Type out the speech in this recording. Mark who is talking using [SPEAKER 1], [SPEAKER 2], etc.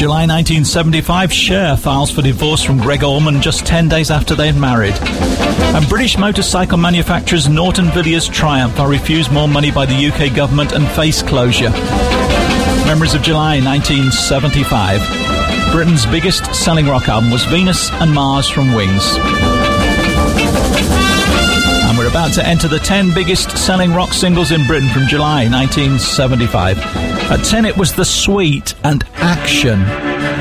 [SPEAKER 1] July 1975, Cher files for divorce from Greg Allman just 10 days after they had married. And British motorcycle manufacturers Norton Villiers Triumph are refused more money by the UK government and face closure. Memories of July 1975. Britain's biggest selling rock album was Venus and Mars from Wings. And we're about to enter the 10 biggest selling rock singles in Britain from July 1975. At 10 it was The Sweet and Action.